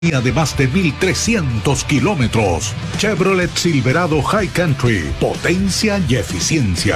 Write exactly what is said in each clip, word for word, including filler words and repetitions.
de más de mil trescientos kilómetros. Chevrolet Silverado High Country, potencia y eficiencia.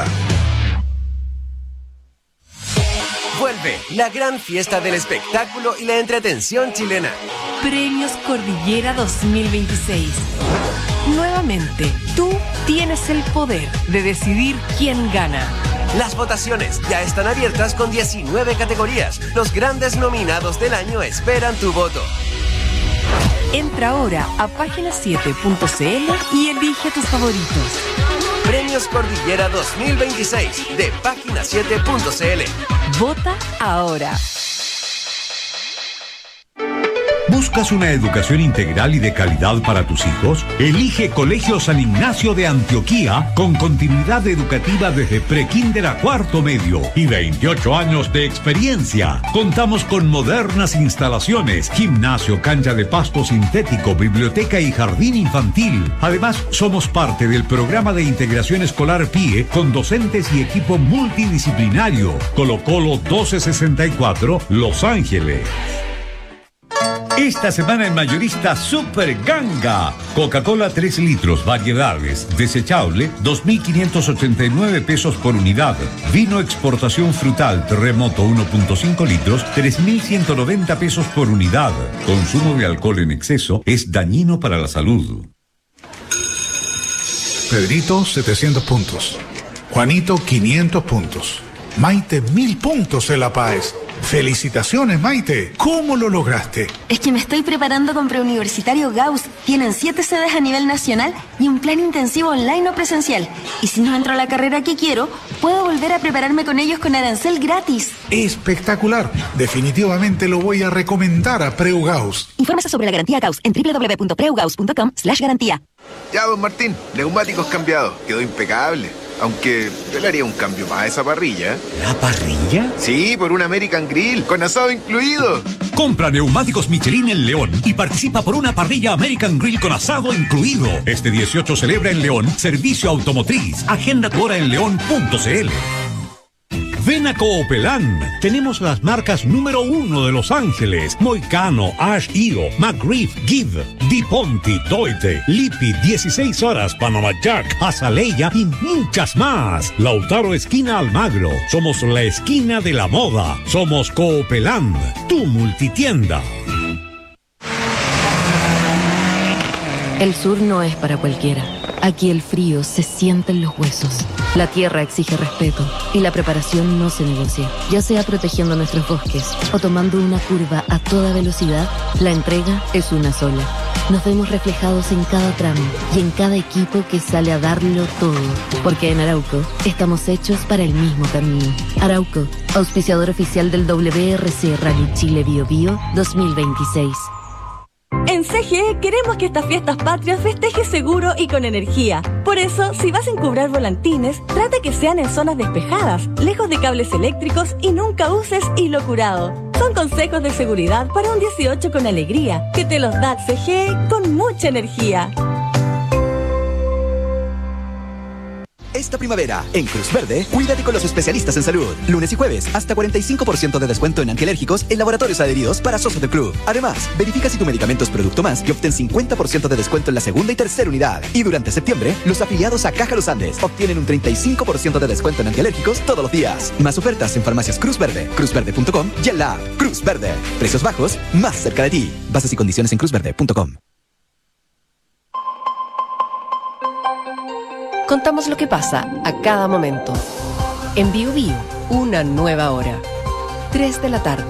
Vuelve la gran fiesta del espectáculo y la entretención chilena. Premios Cordillera dos mil veintiséis. Nuevamente, tú tienes el poder de decidir quién gana. Las votaciones ya están abiertas con diecinueve categorías. Los grandes nominados del año esperan tu voto. Entra ahora a página siete punto c l y elige tus favoritos. Premios Cordillera dos mil veintiséis de página siete punto c l. Vota ahora. ¿Buscas una educación integral y de calidad para tus hijos? Elige Colegio San Ignacio de Antioquía con continuidad educativa desde prekinder a cuarto medio y veintiocho años de experiencia. Contamos con modernas instalaciones, gimnasio, cancha de pasto sintético, biblioteca y jardín infantil. Además, somos parte del programa de integración escolar P I E con docentes y equipo multidisciplinario. Colo Colo doce sesenta y cuatro, Los Ángeles. Esta semana en Mayorista Super Ganga. Coca-Cola tres litros, variedades, desechable, dos mil quinientos ochenta y nueve pesos por unidad. Vino exportación frutal Terremoto uno punto cinco litros, tres mil ciento noventa pesos por unidad. Consumo de alcohol en exceso es dañino para la salud. Pedrito, setecientos puntos. Juanito, quinientos puntos. Maite, mil puntos en La Paz. ¡Felicitaciones, Maite! ¿Cómo lo lograste? Es que me estoy preparando con Preuniversitario Gauss. Tienen siete sedes a nivel nacional y un plan intensivo online o presencial. Y si no entro a la carrera que quiero, puedo volver a prepararme con ellos con arancel gratis. ¡Espectacular! Definitivamente lo voy a recomendar a Preu Gauss. Infórmese sobre la garantía Gauss en doble u doble u doble u punto preugaus punto com slash garantía. Ya, don Martín, neumáticos cambiados. Quedó impecable. Aunque yo le haría un cambio más a esa parrilla. ¿La parrilla? Sí, por un American Grill, con asado incluido. Compra neumáticos Michelin en León y participa por una parrilla American Grill con asado incluido. Este dieciocho celebra en León Servicio Automotriz. Agenda tu hora en león punto c l. Ven a Coopelán. Tenemos las marcas número uno de Los Ángeles: Moicano, Ash Io, McGriff, Give, Di Ponti, Doite, Lippi, dieciséis horas, Panama Jack, Azaleia y muchas más. Lautaro esquina Almagro. Somos la esquina de la moda. Somos Coopelán, tu multitienda. El sur no es para cualquiera. Aquí el frío se siente en los huesos. La tierra exige respeto y la preparación no se negocia. Ya sea protegiendo nuestros bosques o tomando una curva a toda velocidad, la entrega es una sola. Nos vemos reflejados en cada tramo y en cada equipo que sale a darlo todo. Porque en Arauco estamos hechos para el mismo camino. Arauco, auspiciador oficial del W R C Rally Chile Bio Bio dos mil veintiséis. En C G E queremos que estas fiestas patrias festejes seguro y con energía. Por eso, si vas a encubrar volantines, trata que sean en zonas despejadas, lejos de cables eléctricos y nunca uses hilo curado. Son consejos de seguridad para un dieciocho con alegría, que te los da C G E con mucha energía. Esta primavera, en Cruz Verde, cuídate con los especialistas en salud. Lunes y jueves, hasta cuarenta y cinco por ciento de descuento en antialérgicos en laboratorios adheridos para socios del club. Además, verifica si tu medicamento es Producto Más y obtén cincuenta por ciento de descuento en la segunda y tercera unidad. Y durante septiembre, los afiliados a Caja Los Andes obtienen un treinta y cinco por ciento de descuento en antialérgicos todos los días. Más ofertas en farmacias Cruz Verde, cruz verde punto com y en la app Cruz Verde. Precios bajos, más cerca de ti. Bases y condiciones en cruz verde punto com. Contamos lo que pasa a cada momento. En Bio Bio, una nueva hora. tres de la tarde.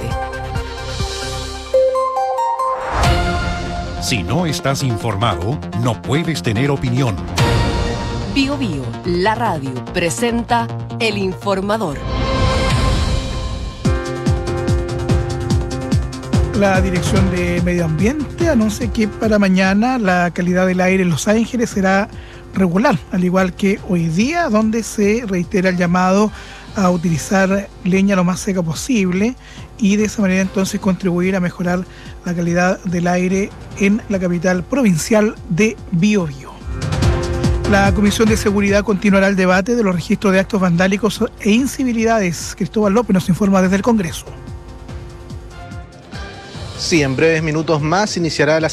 Si no estás informado, no puedes tener opinión. Bio Bio, la radio, presenta El Informador. La Dirección de Medio Ambiente anuncia que para mañana la calidad del aire en Los Ángeles será regular, al igual que hoy día, donde se reitera el llamado a utilizar leña lo más seca posible y de esa manera entonces contribuir a mejorar la calidad del aire en la capital provincial de Biobío. La Comisión de Seguridad continuará el debate de los registros de actos vandálicos e incivilidades. Cristóbal López nos informa desde el Congreso. Sí, en breves minutos más iniciará la